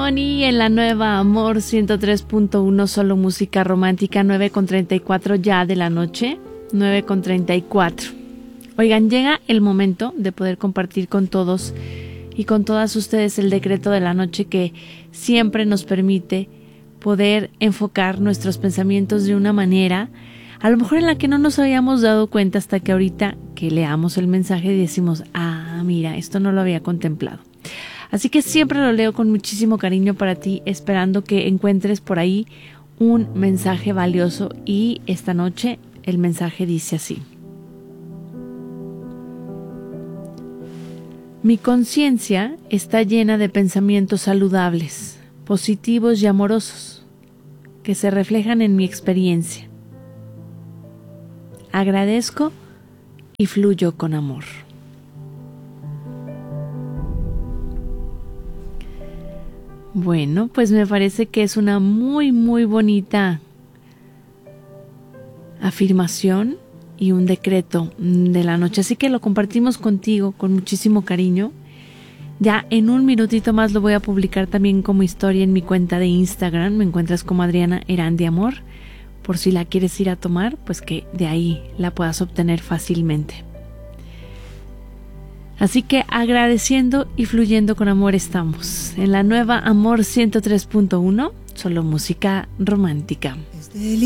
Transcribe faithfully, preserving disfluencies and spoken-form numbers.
Tony en la nueva Amor ciento tres punto uno, solo música romántica, nueve con treinta y cuatro ya de la noche, nueve con treinta y cuatro. Oigan, llega el momento de poder compartir con todos y con todas ustedes el decreto de la noche que siempre nos permite poder enfocar nuestros pensamientos de una manera, a lo mejor en la que no nos habíamos dado cuenta hasta que ahorita que leamos el mensaje y decimos, ah, mira, esto no lo había contemplado. Así que siempre lo leo con muchísimo cariño para ti, esperando que encuentres por ahí un mensaje valioso. Y esta noche el mensaje dice así: mi conciencia está llena de pensamientos saludables, positivos y amorosos, que se reflejan en mi experiencia. Agradezco y fluyo con amor. Bueno, pues me parece que es una muy, muy bonita afirmación y un decreto de la noche. Así que lo compartimos contigo con muchísimo cariño. Ya en un minutito más lo voy a publicar también como historia en mi cuenta de Instagram. Me encuentras como Adriana Erandi Amor. Por si la quieres ir a tomar, pues que de ahí la puedas obtener fácilmente. Así que agradeciendo y fluyendo con amor estamos en la nueva Amor ciento tres punto uno, solo música romántica.